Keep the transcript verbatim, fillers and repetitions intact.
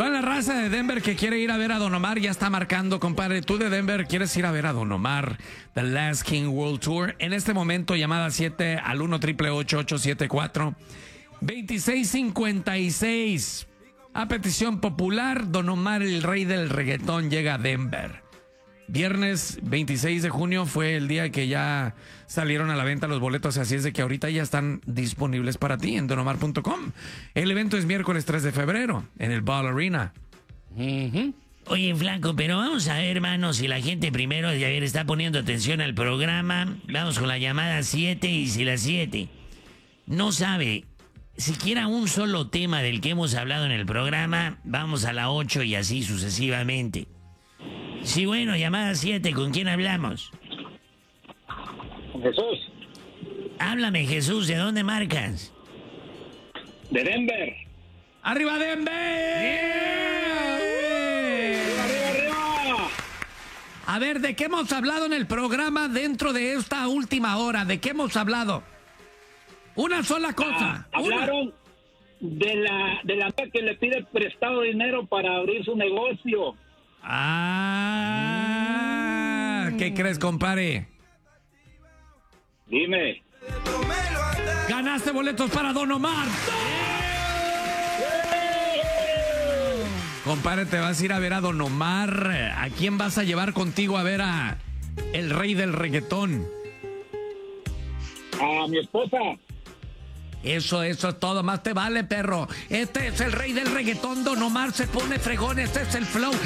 Toda la raza de Denver que quiere ir a ver a Don Omar ya está marcando, compadre. Tú de Denver quieres ir a ver a Don Omar, The Last King World Tour. En este momento, llamada siete al uno triple ocho ocho siete cuatro veintiséis cincuenta y seis. A petición popular, Don Omar, el rey del reggaetón, llega a Denver. Viernes veintiséis de junio fue el día que ya salieron a la venta los boletos, así es de que ahorita ya están disponibles para ti en don omar punto com. El evento es miércoles tres de febrero en el Ball Arena. Uh-huh. Oye, Flaco, pero vamos a ver, hermano, si la gente primero de ayer está poniendo atención al programa. Vamos con la llamada siete, y si la siete no sabe siquiera un solo tema del que hemos hablado en el programa, vamos a la ocho y así sucesivamente. Sí, bueno, llamada siete, ¿con quién hablamos? Jesús. Háblame, Jesús, ¿de dónde marcas? De Denver. ¡Arriba Denver! ¡Arriba, arriba, arriba! A ver, ¿de qué hemos hablado en el programa dentro de esta última hora? ¿De qué hemos hablado? Una sola cosa. Ah, hablaron de la de la que le pide prestado dinero para abrir su negocio. Ah, ¿qué crees, compadre? Dime. Ganaste boletos para Don Omar. Compadre, te vas a ir a ver a Don Omar. ¿A quién vas a llevar contigo a ver a el rey del reggaetón? A mi esposa. Eso, eso es todo, más te vale, perro. Este es el rey del reggaetón, Don Omar se pone fregón, este es el flow.